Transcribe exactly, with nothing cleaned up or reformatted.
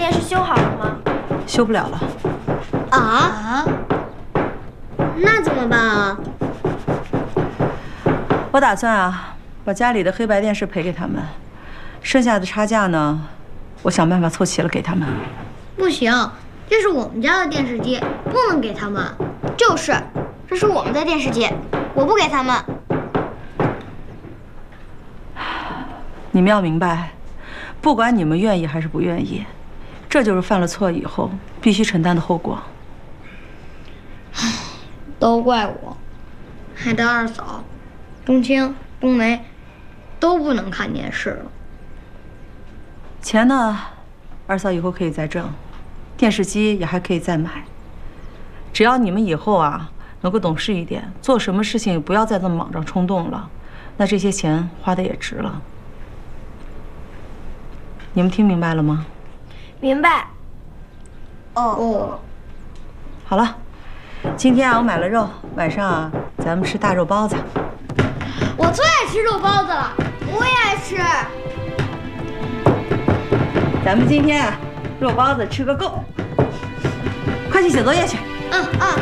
电视修好了吗？ 修不了了。 啊啊！那怎么办啊？ 我打算啊，把家里的黑白电视赔给他们，剩下的差价呢，我想办法凑齐了给他们。 不行，这是我们家的电视机，不能给他们。 就是，这是我们的电视机，我不给他们。 你们要明白，不管你们愿意还是不愿意，这就是犯了错以后必须承担的后果。 都怪我，害得二嫂、冬青、冬梅都不能看电视了。 钱呢，二嫂以后可以再挣，电视机也还可以再买。只要你们以后啊能够懂事一点，做什么事情不要再这么莽撞冲动了，那这些钱花的也值了。你们听明白了吗？ 明白。 哦哦， 好了，今天啊我买了肉，晚上啊咱们吃大肉包子。 我最爱吃肉包子了， 我也爱吃。 咱们今天啊肉包子吃个够，快去写作业去。 嗯嗯。